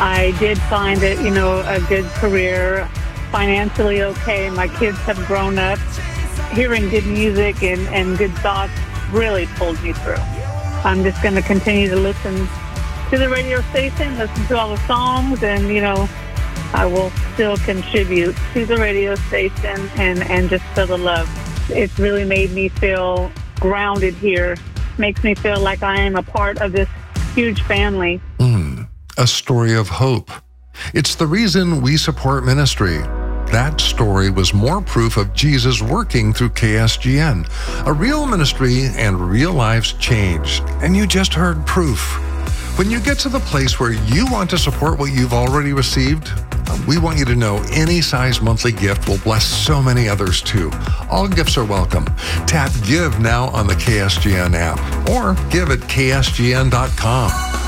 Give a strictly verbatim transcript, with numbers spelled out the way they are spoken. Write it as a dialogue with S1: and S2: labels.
S1: I did find it, you know, a good career, financially okay. My kids have grown up. Hearing good music and, and good thoughts really pulled me through. I'm just going to continue to listen to the radio station, listen to all the songs, and, you know, I will still contribute to the radio station and, and just feel the love. It's really made me feel grounded here. Makes me feel like I am a part of this huge family.
S2: Mm, a story of hope. It's the reason we support ministry. That story was more proof of Jesus working through K S G N. A real ministry and real lives changed. And you just heard proof. When you get to the place where you want to support what you've already received, we want you to know any size monthly gift will bless so many others too. All gifts are welcome. Tap Give now on the K S G N app or give at K S G N dot com.